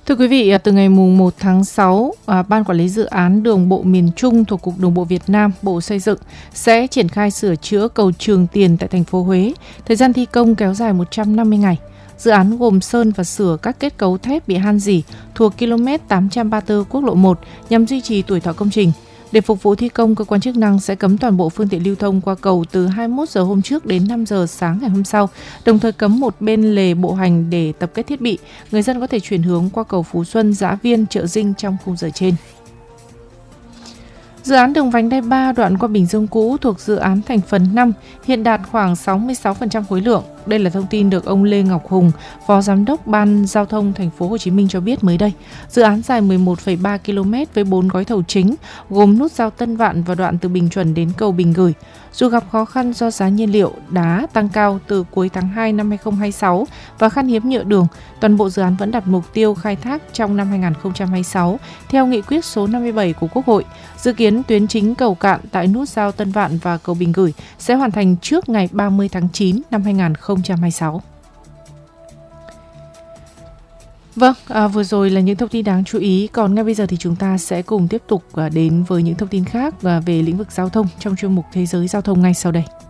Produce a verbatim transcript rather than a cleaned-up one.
Thưa quý vị, từ ngày mùng một tháng sáu, Ban Quản lý Dự án Đường bộ miền Trung thuộc Cục Đường bộ Việt Nam, Bộ Xây dựng sẽ triển khai sửa chữa cầu Trường Tiền tại thành phố Huế. Thời gian thi công kéo dài một trăm năm mươi ngày. Dự án gồm sơn và sửa các kết cấu thép bị han rỉ thuộc km tám trăm ba mươi tư quốc lộ một nhằm duy trì tuổi thọ công trình. Để phục vụ thi công, cơ quan chức năng sẽ cấm toàn bộ phương tiện lưu thông qua cầu từ hai mươi mốt giờ hôm trước đến năm giờ sáng ngày hôm sau, đồng thời cấm một bên lề bộ hành để tập kết thiết bị. Người dân có thể chuyển hướng qua cầu Phú Xuân, Dã Viên, Chợ Dinh trong khung giờ trên. Dự án đường vành đai ba đoạn qua Bình Dương cũ thuộc dự án thành phần năm hiện đạt khoảng sáu mươi sáu phần trăm khối lượng. Đây là thông tin được ông Lê Ngọc Hùng, Phó Giám đốc Ban Giao thông Thành phố Hồ Chí Minh cho biết mới đây. Dự án dài mười một phẩy ba ki lô mét với bốn gói thầu chính, gồm nút giao Tân Vạn và đoạn từ Bình Chuẩn đến cầu Bình Gửi. Dù gặp khó khăn do giá nhiên liệu đá tăng cao từ cuối tháng hai năm hai nghìn không trăm hai mươi sáu và khan hiếm nhựa đường, toàn bộ dự án vẫn đặt mục tiêu khai thác trong năm hai nghìn không trăm hai mươi sáu theo nghị quyết số năm mươi bảy của Quốc hội. Dự kiến tuyến chính cầu Cạn tại nút giao Tân Vạn và cầu Bình Gửi sẽ hoàn thành trước ngày ba mươi tháng chín năm hai nghìn không trăm hai mươi sáu. Vâng, à, vừa rồi là những thông tin đáng chú ý. Còn ngay bây giờ thì chúng ta sẽ cùng tiếp tục à, đến với những thông tin khác à, về lĩnh vực giao thông trong chuyên mục Thế giới Giao thông ngay sau đây.